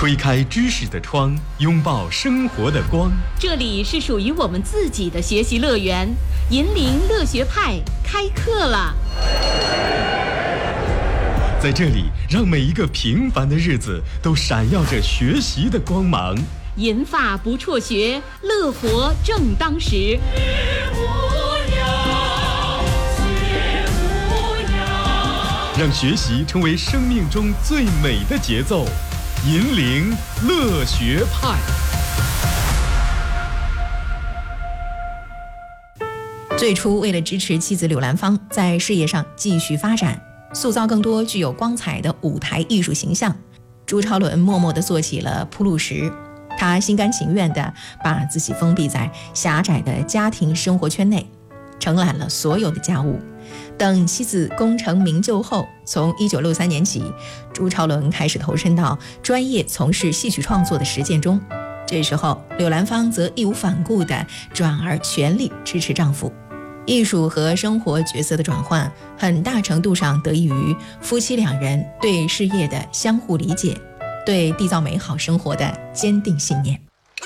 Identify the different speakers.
Speaker 1: 推开知识的窗，拥抱生活的光。
Speaker 2: 这里是属于我们自己的学习乐园，银铃乐学派开课了。
Speaker 1: 在这里，让每一个平凡的日子都闪耀着学习的光芒。
Speaker 2: 银发不辍学，乐活正当时。
Speaker 1: 让学习成为生命中最美的节奏。银铃乐学派。
Speaker 3: 最初为了支持妻子柳兰芳在事业上继续发展，塑造更多具有光彩的舞台艺术形象，朱超伦默默地做起了铺路石。他心甘情愿地把自己封闭在狭窄的家庭生活圈内，承揽了所有的家务。等妻子功成名就后，从1963年起，朱超伦开始投身到专业从事戏曲创作的实践中。这时候，柳兰芳则义无反顾地转而全力支持丈夫。艺术和生活角色的转换，很大程度上得益于夫妻两人对事业的相互理解，对缔造美好生活的坚定信念。